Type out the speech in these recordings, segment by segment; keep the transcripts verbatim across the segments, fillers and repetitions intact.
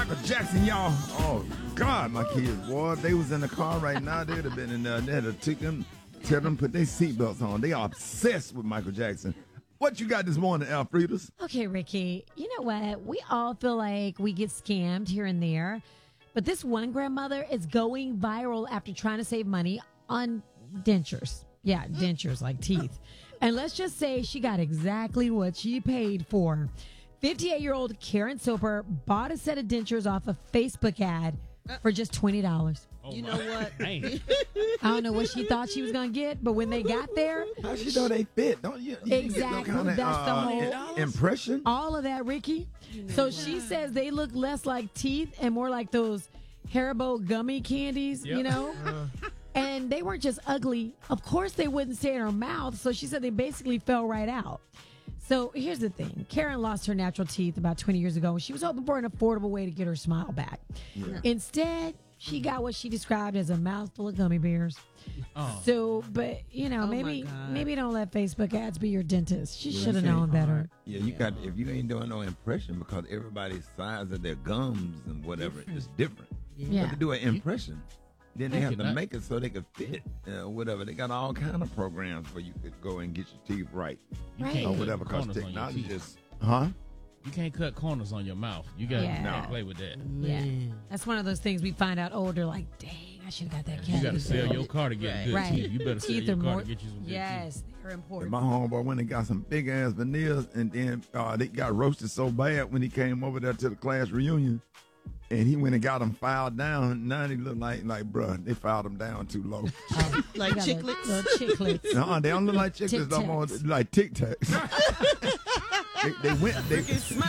Michael Jackson, y'all. Oh, God, my kids, boy, if they was in the car right now, they'd have been in there. They'd have took them, tell them put their seatbelts on. They are obsessed with Michael Jackson. What you got this morning, Alfredas? Okay, Ricky, you know what? We all feel like we get scammed here and there. But this one grandmother is going viral after trying to save money on dentures. Yeah, dentures like teeth. And let's just say she got exactly what she paid for. fifty-eight-year-old Karen Soper bought a set of dentures off a Facebook ad for just twenty dollars. Oh You my. know what? Dang. I don't know what she thought she was going to get, but when they got there, How she know they fit? Don't you? you Exactly, Get no kinda, that's the uh, whole- i- impression. all of that, Ricky. So she says they look less like teeth and more like those Haribo gummy candies, you Yep. know? And they weren't just ugly. Of course, they wouldn't stay in her mouth. So she said they basically fell right out. So here's the thing. Karen lost her natural teeth about twenty years ago, and she was hoping for an affordable way to get her smile back. Instead, she got what she described as a mouthful of gummy bears. Oh. So, but, you know, Oh, my maybe God. maybe don't let Facebook ads be your dentist. She should have Yeah. known better. Yeah, you got if you ain't doing no impression because everybody's size of their gums and whatever is different. Yeah. But to do an impression, then they You have to cannot- make it so they can fit, uh, whatever. They got all kind of programs where you could go and get your teeth right You Right. can't or cut whatever. Because corners on your technology teeth. just, huh? You can't cut corners on your mouth. You got to Yeah. play with that. Yeah. That's one of those things we find out older, like, dang, I should have got that You cat. got to sell your car to get Right. good Right. teeth. You better sell Teeth your are car more. to get you some good teeth. Yes, they're And important. my homeboy went and got some big ass veneers, and then uh, they got roasted so bad when he came over there to the class reunion, and he went and got them filed down. Now they look like like bruh, they filed them down too low. Um, Like you got chiclets? Little chiclets. No, they don't look like chicklets no more. Tic-Tacs. Like Tic Tacs. they, they went. They,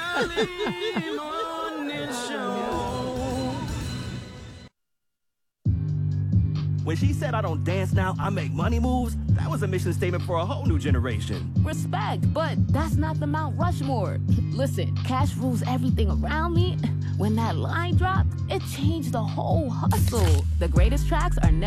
When she said I don't dance now, I make money moves, that was a mission statement for a whole new generation. Respect, but that's not the Mount Rushmore. Listen, cash rules everything around me. When that line dropped, it changed the whole hustle. The greatest tracks are